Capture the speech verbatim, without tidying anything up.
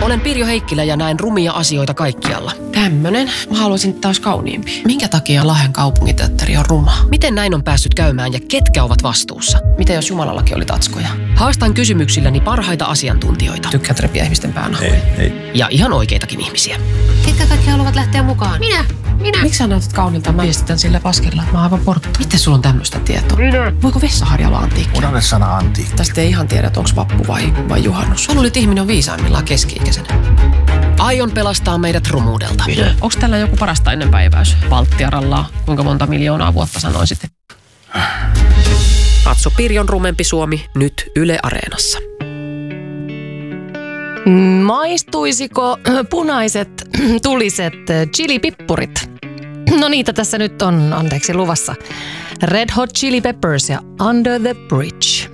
Olen Pirjo Heikkilä ja näen rumia asioita kaikkialla. Tämmönen. Mä haluaisin taas kauniimpi. Minkä takia Lahden kaupunginteatteri on ruma? Miten näin on päässyt käymään ja ketkä ovat vastuussa? Mitä jos Jumalallakin oli tatskoja? Haastan kysymyksilläni parhaita asiantuntijoita. Tykkäät repiä ihmisten päänahoja. Ei, ei. Ja ihan oikeitakin ihmisiä. Ketkä kaikki haluavat lähteä mukaan? Minä! Minä! Miksi sä näytät kaunilta? Mä viestitän sillä paskella. Mä oon aivan portta. Miten sulla on tämmöistä tietoa? Minä! Voiko vessaharja olla antiikki? Unohda sana antiikki. Tästä ei ihan tiedä, onko vappu vai, vai juhannus. Mä luulin, että ihminen on viisaimmillaan keski-ikäisenä. Aion pelastaa meidät rumuudelta. Onko tällä joku parasta ennen päiväys? Valttiaralla, kuinka monta miljoonaa vuotta sanoisit? Katso Pirjon rumempi Suomi nyt Yle Areenassa. Maistuisiko punaiset tuliset chilipippurit? No niitä tässä nyt on, anteeksi, luvassa. Red Hot Chili Peppers ja Under the Bridge.